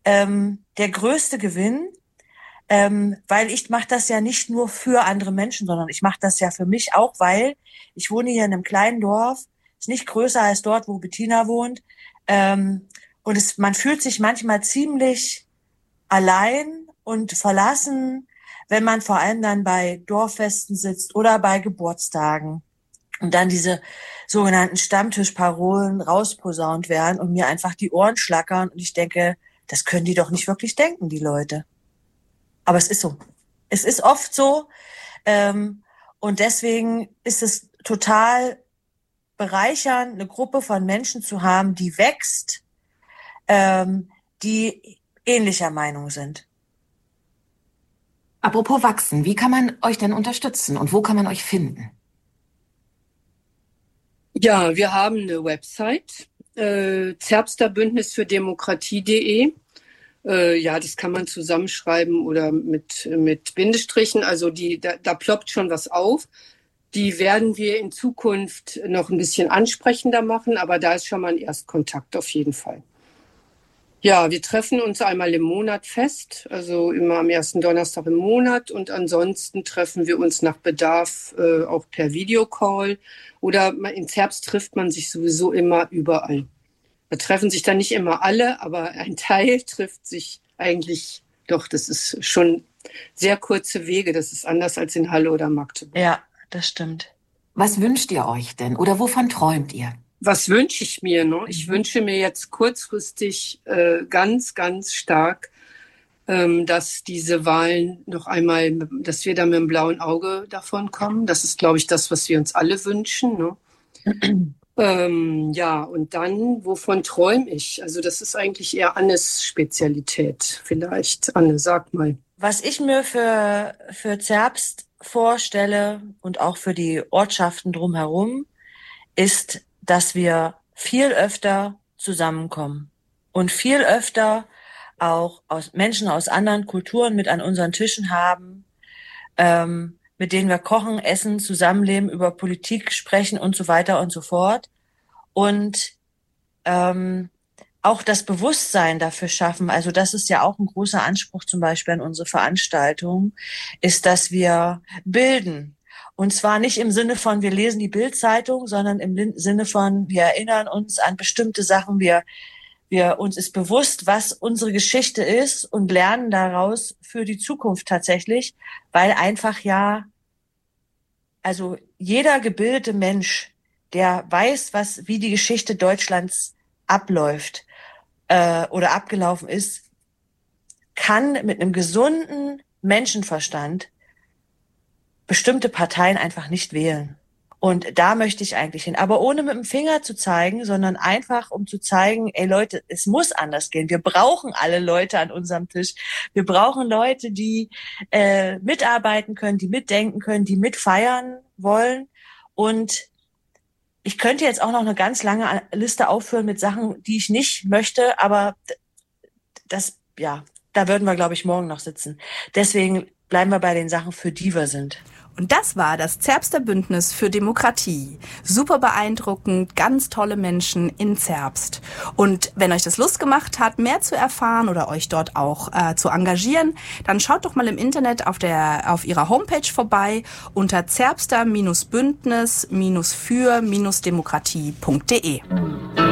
der größte Gewinn, weil ich mache das ja nicht nur für andere Menschen, sondern ich mache das ja für mich auch, weil ich wohne hier in einem kleinen Dorf, ist nicht größer als dort, wo Bettina wohnt. Und man fühlt sich manchmal ziemlich allein und verlassen, wenn man vor allem dann bei Dorffesten sitzt oder bei Geburtstagen und dann diese sogenannten Stammtischparolen rausposaunt werden und mir einfach die Ohren schlackern und ich denke, das können die doch nicht wirklich denken, die Leute. Aber es ist so. Es ist oft so. Und deswegen ist es total bereichernd, eine Gruppe von Menschen zu haben, die wächst, die ähnlicher Meinung sind. Apropos wachsen, wie kann man euch denn unterstützen und wo kann man euch finden? Ja, wir haben eine Website, Zerbster Bündnis für Demokratie.de. Ja, das kann man zusammenschreiben oder mit Bindestrichen. Also da ploppt schon was auf. Die werden wir in Zukunft noch ein bisschen ansprechender machen, aber da ist schon mal ein Erstkontakt auf jeden Fall. Ja, wir treffen uns einmal im Monat fest, also immer am ersten Donnerstag im Monat und ansonsten treffen wir uns nach Bedarf auch per Videocall oder in Zerbst trifft man sich sowieso immer überall. Da treffen sich dann nicht immer alle, aber ein Teil trifft sich eigentlich doch. Das ist schon sehr kurze Wege. Das ist anders als in Halle oder Magdeburg. Ja, das stimmt. Was wünscht ihr euch denn oder wovon träumt ihr? Was wünsche ich mir? Ne? Ich wünsche mir jetzt kurzfristig ganz, ganz stark, dass diese Wahlen noch einmal, dass wir da mit dem blauen Auge davon kommen. Das ist, glaube ich, das, was wir uns alle wünschen. Ne? Ja, und dann, wovon träume ich? Also das ist eigentlich eher Annes Spezialität vielleicht. Anne, sag mal. Was ich mir für Zerbst vorstelle und auch für die Ortschaften drumherum, ist, dass wir viel öfter zusammenkommen und viel öfter auch Menschen aus anderen Kulturen mit an unseren Tischen haben, mit denen wir kochen, essen, zusammenleben, über Politik sprechen und so weiter und so fort. Und auch das Bewusstsein dafür schaffen, also das ist ja auch ein großer Anspruch zum Beispiel an unsere Veranstaltung, ist, dass wir bilden. Und zwar nicht im Sinne von, wir lesen die Bild-Zeitung, sondern im Sinne von, wir erinnern uns an bestimmte Sachen, uns ist bewusst, was unsere Geschichte ist und lernen daraus für die Zukunft tatsächlich, weil einfach also jeder gebildete Mensch, der weiß, wie die Geschichte Deutschlands abläuft oder abgelaufen ist, kann mit einem gesunden Menschenverstand bestimmte Parteien einfach nicht wählen. Und da möchte ich eigentlich hin. Aber ohne mit dem Finger zu zeigen, sondern einfach, um zu zeigen, ey Leute, es muss anders gehen. Wir brauchen alle Leute an unserem Tisch. Wir brauchen Leute, die mitarbeiten können, die mitdenken können, die mitfeiern wollen. Und ich könnte jetzt auch noch eine ganz lange Liste aufführen mit Sachen, die ich nicht möchte, aber da würden wir, glaube ich, morgen noch sitzen. Deswegen bleiben wir bei den Sachen, für die wir sind. Und das war das Zerbster Bündnis für Demokratie. Super beeindruckend, ganz tolle Menschen in Zerbst. Und wenn euch das Lust gemacht hat, mehr zu erfahren oder euch dort auch zu engagieren, dann schaut doch mal im Internet auf ihrer Homepage vorbei unter zerbster-bündnis-für-demokratie.de.